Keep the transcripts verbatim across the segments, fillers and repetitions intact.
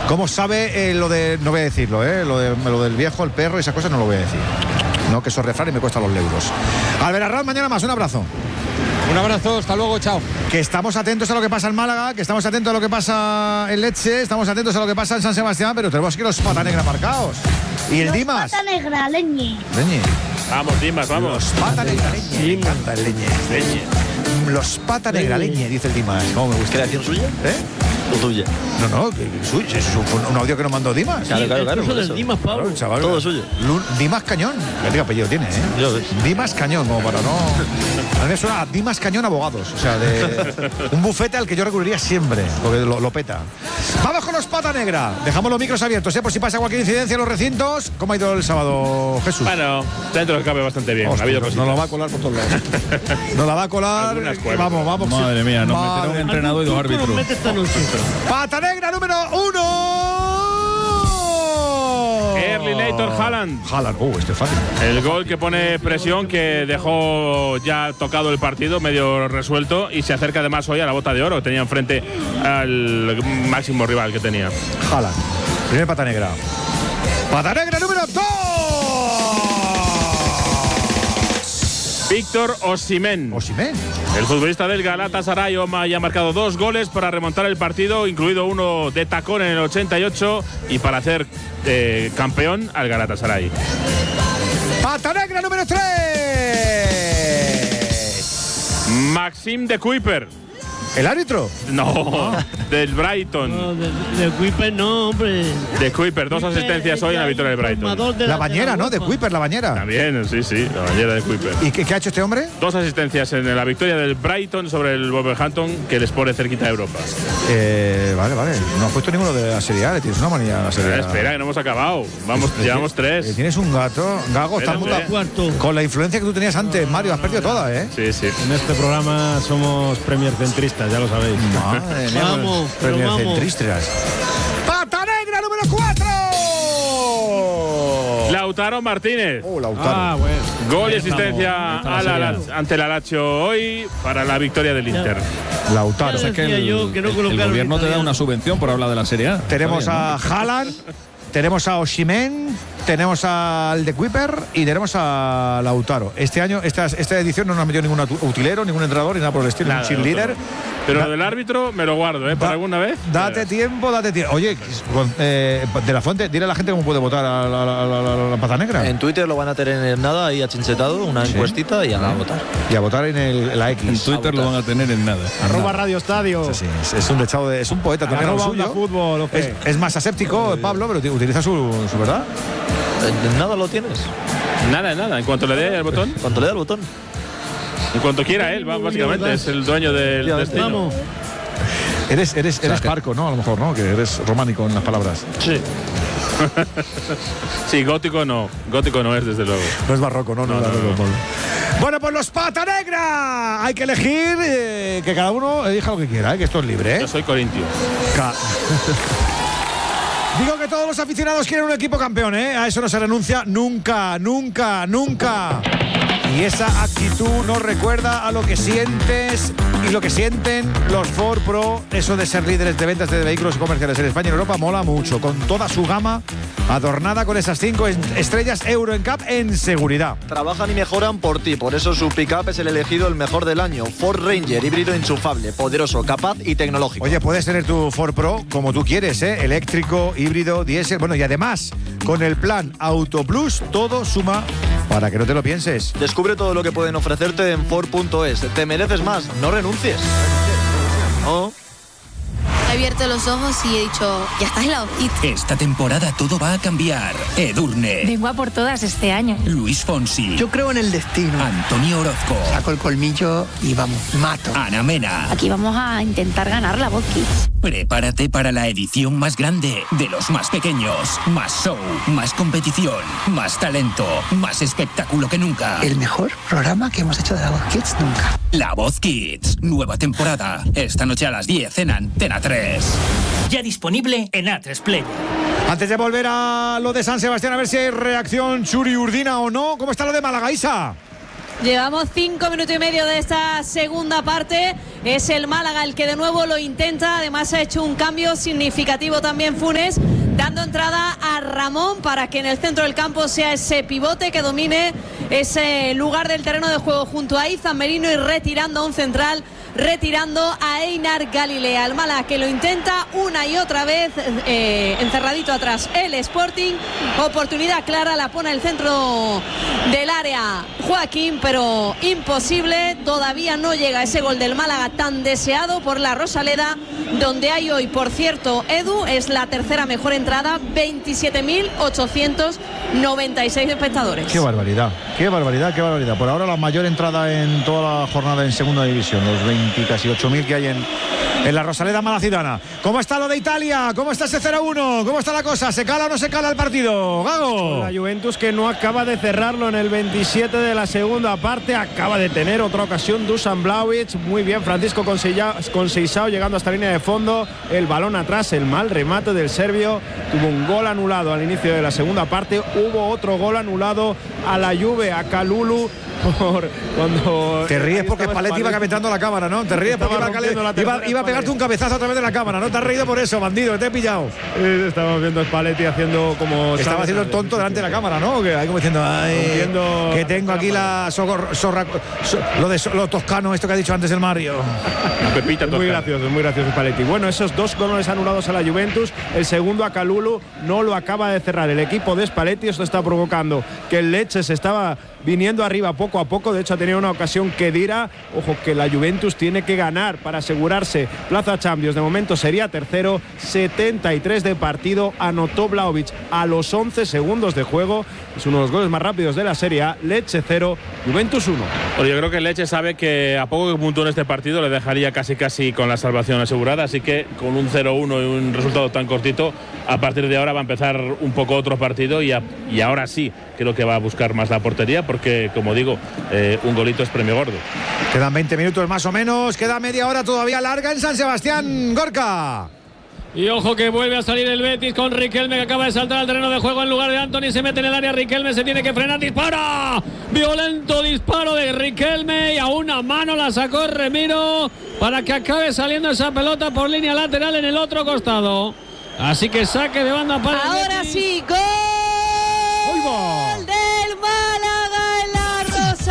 ¿Cómo sabe eh, lo de, no voy a decirlo, eh, lo, de, lo del viejo, el perro y esas cosas no lo voy a decir? No, que eso es refrán y me cuesta los euros. Albert Arranz, mañana más, un abrazo. Un abrazo, hasta luego, chao. Que estamos atentos a lo que pasa en Málaga, que estamos atentos a lo que pasa en Lecce, estamos atentos a lo que pasa en San Sebastián, pero tenemos aquí los Pata Negra marcados. Y el los Dimas. Pata Negra, leñe. Leñe. Vamos, Dimas, vamos. Los Pata Negra, leñe. Me encanta el leñe. Leñe. Los Pata Negra, leñe, dice el Dimas. ¿Cómo me gusta? ¿Creación suya? ¿Eh? ¿O tuya? No, no, que, que suyo, es un, un audio que nos mandó Dimas. Claro, claro, claro. Eso por del eso. Dimas, Pablo. Claro, chaval, Todo suyo. Lu- Dimas Cañón. ¿Qué apellido tiene, eh? Ya ves. Dimas Cañón, como para no... A mí me suena a Dimas Cañón Abogados. O sea, de un bufete al que yo recurriría siempre, porque lo, lo peta. Vamos con los Pata Negra. Dejamos los micros abiertos, ¿eh? Por si pasa cualquier incidencia en los recintos. ¿Cómo ha ido el sábado, Jesús? Bueno, dentro del cabe bastante bien. Hostia, ha habido nos, cositas. nos lo va a colar por todos lados. Nos la va a colar. Algunas eh, cuerdas. Vamos, vamos. Madre mía, nos Madre meterá un entrenador y dos árbitros. Pata Negra número uno. Erling Haaland. Haaland, uh, este es fácil. El gol que pone presión, que dejó ya tocado el partido, medio resuelto, y se acerca además hoy a la bota de oro que tenía enfrente al máximo rival que tenía. Haaland. Primer Pata Negra. Pata Negra número dos. Víctor Osimhen. Osimhen. El futbolista del Galatasaray ha marcado dos goles para remontar el partido, incluido uno de tacón en el ochenta y ocho y para hacer eh, campeón al Galatasaray. Pata Negra número tres. Maxim de Kuiper. ¿El árbitro? No, del Brighton. No, de, de Kuiper no, hombre. De Kuiper, dos Kuiper asistencias es hoy en la el victoria del Brighton. formador de La de bañera, ¿no? De UEFA. Kuiper, la bañera. También, sí, sí, la bañera de Kuiper. ¿Y qué, qué ha hecho este hombre? Dos asistencias en la victoria del Brighton sobre el Wolverhampton, que les pone cerquita de Europa. Eh, vale, vale. No has puesto ninguno de la Serie A. Le tienes una manía a la Serie A. Espera, espera, que no hemos acabado. Vamos, Es- llevamos Eh, tres. Tienes un gato. Gago, estás Espérate. muy- Cuarto. con la influencia que tú tenías antes, Mario. Has perdido toda, ¿eh? Sí, sí. En este programa somos Premier centristas, ya lo sabéis. Madre mía, Vamos, pues, pero Premier vamos. Centristas. ¡Pata Negra número cuatro! Lautaro Martínez. Oh, Lautaro. Ah, bueno. Gol y Ahí estamos, asistencia ahí está la a la- Serie A. ante el Lazio hoy para la victoria del Inter. Lautaro. Ya Es que decía el, yo que no el- el colocaron gobierno te da italiano. una subvención por hablar de la Serie A. Tenemos Está a bien, Haaland, tenemos a Osimhen, tenemos al de Kuiper y tenemos a Lautaro. Este año, esta, esta edición no nos ha metido ningún atu- utilero, ningún entrenador ni nada por el estilo, Nada, ningún cheerleader. Pero Da- lo del árbitro me lo guardo, ¿eh? ¿Por Da- alguna vez? Date tiempo, date tiempo. Oye, con- eh, de la Fuente, dile a la gente cómo puede votar a la, la- la- la- la Pata Negra. En Twitter lo van a tener en nada, ahí achinchetado, una Sí. encuestita y a la votar. Y a votar en el, la X. En Twitter lo van a tener en nada. Arroba Radio Estadio. Sí, sí, es, es un dechado de, es un poeta también a lo Arroba Onda suyo. Fútbol, Es, Ofe. es más aséptico, Pablo, pero t- utiliza su, su verdad. En nada lo tienes. Nada, nada. En cuanto le dé el botón, Cuando le da el botón. en cuanto quiera él, va, básicamente. Es el dueño del Ya, destino. Vamos. Eres, eres, sea, eres que- parco, ¿no? A lo mejor, ¿no? Que eres románico en las palabras. Sí. Sí, gótico no. Gótico no es, desde luego. No es barroco, no, no, No, es no, barroco, no. Pablo. Bueno, pues los Pata Negra. Hay que elegir eh, que cada uno elija lo que quiera, ¿eh? Que esto es libre, ¿eh? Yo soy corintio. Ca- Digo que todos los aficionados quieren un equipo campeón, ¿eh? A eso no se renuncia nunca, nunca, nunca. Y esa actitud nos recuerda a lo que sientes y lo que sienten los Ford Pro. Eso de ser líderes de ventas de vehículos comerciales en España y en Europa mola mucho. Con toda su gama adornada con esas cinco estrellas Euro N C A P en seguridad. Trabajan y mejoran por ti, por eso su pick-up es el elegido el mejor del año. Ford Ranger, híbrido enchufable, poderoso, capaz y tecnológico. Oye, puedes tener tu Ford Pro como tú quieres, ¿eh? Eléctrico, híbrido, diésel. Bueno, y además, con el plan Auto Plus, todo suma para que no te lo pienses. Descubre todo lo que pueden ofrecerte en Ford punto es. Te mereces más, no renuncies. No. He abierto los ojos y he dicho, ya estás en la hojita. Esta temporada todo va a cambiar. Edurne, Vengo a por todas este año. Luis Fonsi, Yo creo en el destino. Antonio Orozco, Saco el colmillo y vamos, mato. Ana Mena. Aquí vamos a intentar ganar la Voz Kids. Prepárate para la edición más grande de los más pequeños. Más show, más competición, más talento, más espectáculo que nunca. El mejor programa que hemos hecho de la Voz Kids nunca. La Voz Kids, nueva temporada. Esta noche a las diez en Antena tres. Ya disponible en A tres Player. Antes de volver a lo de San Sebastián, a ver si hay reacción Churi Urdina o no. ¿Cómo está lo de Málaga, Isa? Llevamos cinco minutos y medio de esta segunda parte Es el Málaga el que de nuevo lo intenta. Además ha hecho un cambio significativo también Funes, dando entrada a Ramón para que en el centro del campo sea ese pivote que domine ese lugar del terreno de juego junto a Izan Merino, y retirando a un central, retirando a Einar Galilea. El Málaga que lo intenta una y otra vez, eh, encerradito atrás el Sporting. Oportunidad clara, la pone el centro del área Joaquín, pero imposible. Todavía no llega ese gol del Málaga tan deseado por la Rosaleda, donde hay hoy, por cierto, Edu, es la tercera mejor entrada, veintisiete mil ochocientos noventa y seis espectadores. Qué barbaridad, qué barbaridad, qué barbaridad. Por ahora la mayor entrada en toda la jornada en segunda división, los veinte, casi ocho mil que hay en, en la Rosaleda malacitana. ¿Cómo está lo de Italia? ¿Cómo está ese cero a uno? ¿Cómo está la cosa? ¿Se cala o no se cala el partido? Gago. La Juventus, que no acaba de cerrarlo en el veintisiete de la segunda parte, acaba de tener otra ocasión Dusan Vlahovic. Muy bien, Francisco Conceição llegando hasta la línea de fondo, el balón atrás, el mal remate del serbio. Tuvo un gol anulado al inicio de la segunda parte, hubo otro gol anulado a la Juve, a Kalulu. Por cuando te ríes porque Spalletti iba calentando la cámara, ¿no? Te ríes porque iba, iba, iba a pegarte un cabezazo a través de la cámara, ¿no? Te has reído por eso, bandido, que te he pillado. Eh, estamos viendo a Spalletti haciendo como... Estaba haciendo el tonto delante de la cámara, ¿no? Que hay como diciendo, ay, viendo que tengo aquí la sogor, zorra, so, lo de so, lo toscano, esto que ha dicho antes el Mario. La pepita toscana. Muy gracioso, muy gracioso Spalletti. Bueno, esos dos goles anulados a la Juventus, el segundo a Kalulu, no lo acaba de cerrar el equipo de Spalletti. Esto está provocando que el Lecce se estaba viniendo arriba poco a poco. De hecho ha tenido una ocasión que dirá, ojo, que la Juventus tiene que ganar para asegurarse plaza Champions. De momento sería tercero. Setenta y tres de partido, anotó Vlahovic a los once segundos de juego. Es uno de los goles más rápidos de la Serie A. Lecce cero, Juventus uno. Pues yo creo que Lecce sabe que a poco que puntúe en este partido le dejaría casi casi con la salvación asegurada, así que con un cero uno y un resultado tan cortito, a partir de ahora va a empezar un poco otro partido, y, a, y ahora sí creo que va a buscar más la portería, porque como digo, eh, un golito es premio gordo. Quedan veinte minutos más o menos, queda media hora todavía larga en San Sebastián. Gorka. Y ojo que vuelve a salir el Betis con Riquelme, que acaba de saltar al terreno de juego en lugar de Antony. Se mete en el área Riquelme, se tiene que frenar, dispara. Violento disparo de Riquelme, y a una mano la sacó Remiro para que acabe saliendo esa pelota por línea lateral en el otro costado. Así que saque de banda para ahora sí, gol del Málaga en la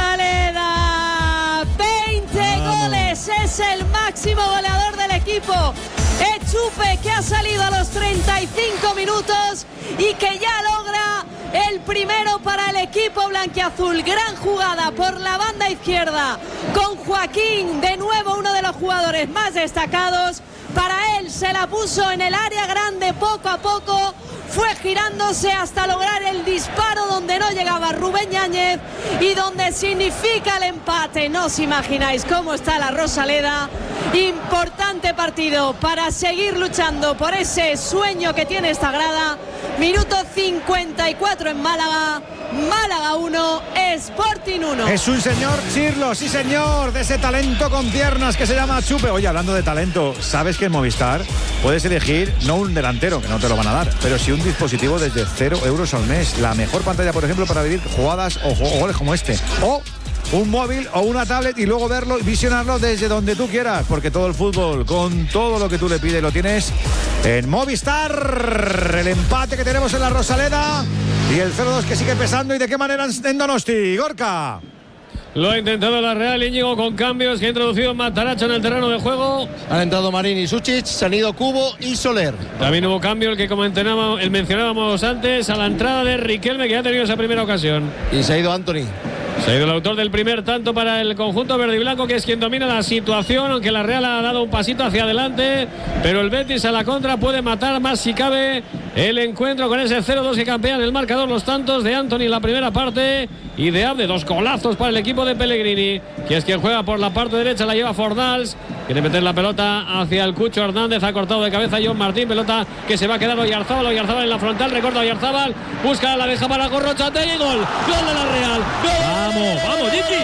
Rosaleda. veinte goles, es el máximo goleador del equipo. Echupe, que ha salido a los treinta y cinco minutos y que ya logra el primero para el equipo blanquiazul. Gran jugada por la banda izquierda con Joaquín, de nuevo uno de los jugadores más destacados. Para él se la puso en el área grande poco a poco, fue girándose hasta lograr el disparo donde no llegaba Rubén Yáñez y donde significa el empate. No os imagináis cómo está la Rosaleda. Importante partido para seguir luchando por ese sueño que tiene esta grada. Minuto cincuenta y cuatro en Málaga. Málaga uno, Sporting uno. Es un señor Chirlo, sí señor, de ese talento con piernas que se llama Chupe. Oye, hablando de talento, ¿sabes que en Movistar puedes elegir no un delantero, que no te lo van a dar, pero sí un dispositivo desde cero euros al mes? La mejor pantalla, por ejemplo, para vivir jugadas o, o goles como este. O un móvil o una tablet y luego verlo, visionarlo desde donde tú quieras, porque todo el fútbol, con todo lo que tú le pides, lo tienes en Movistar. El empate que tenemos en la Rosaleda y el cero dos que sigue pesando. ¿Y de qué manera en Donosti, Gorka? Lo ha intentado la Real, Íñigo, con cambios que ha introducido Mataracho en el terreno de juego. Han entrado Marín y Suchic, se han ido Cubo y Soler. También hubo cambio, el que comentábamos, el mencionábamos antes, a la entrada de Riquelme, que ya ha tenido esa primera ocasión. Y se ha ido Antony. Se ha ido el autor del primer tanto para el conjunto verde y blanco, que es quien domina la situación, aunque la Real ha dado un pasito hacia adelante, pero el Betis a la contra puede matar más si cabe el encuentro con ese cero dos que campean el marcador. Los tantos de Antony en la primera parte y de Abde, dos golazos para el equipo de Pellegrini, que es quien juega por la parte derecha, la lleva Fornals, quiere meter la pelota hacia el Cucho Hernández, ha cortado de cabeza John Martín, pelota que se va a quedar Oyarzábal, Oyarzábal en la frontal, recorta Oyarzábal, busca la deja para Gorrochategui, gol, gol de la Real, gol. Vamos, vamos, Dicky.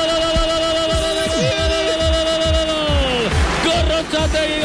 Gorrochategui,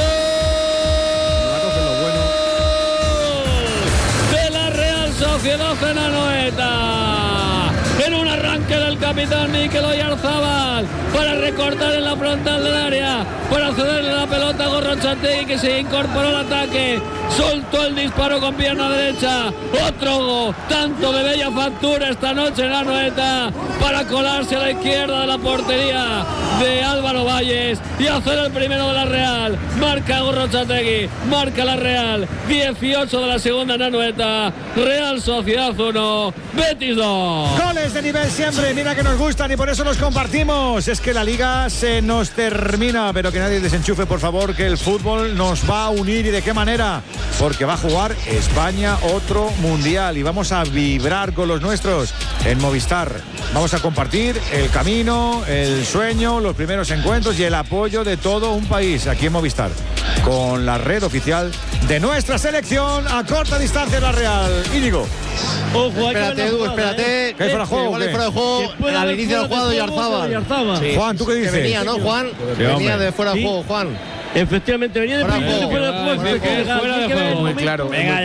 de la Real Sociedad en Anoeta. en un arranque del capitán Mikel Oyarzabal para recortar en la frontal del área, para cederle la pelota a Gorrotxategi, que se incorporó al ataque, soltó el disparo con pierna derecha, otro tanto de bella factura esta noche en Anoeta para colarse a la izquierda de la portería de Álvaro Valles y hacer el primero de la Real. Marca Gorrotxategi, marca la Real, dieciocho de la segunda en Anoeta. Real Sociedad uno, Betis dos. Goles de nivel siempre, mira que nos gustan y por eso los compartimos. Es que la liga se nos termina, pero que nadie desenchufe, por favor, que el fútbol nos va a unir. ¿Y de qué manera? Porque va a jugar España otro mundial y vamos a vibrar con los nuestros en Movistar. Vamos a compartir el camino, el sueño, los primeros encuentros y el apoyo de todo un país aquí en Movistar, con la red oficial de nuestra selección a corta distancia, la Real. Íñigo. Ojo, espérate, Edu, espérate. ¿Qué hay fuera de juego? Igual hay fuera de juego al inicio del juego de Oyarzabal. Sí. Juan, ¿tú qué dices? Que venía, ¿no, Juan? Sí, venía de fuera de juego, Juan. Efectivamente, venía de fuera de juego. Fuera de juego. Muy claro. Venga,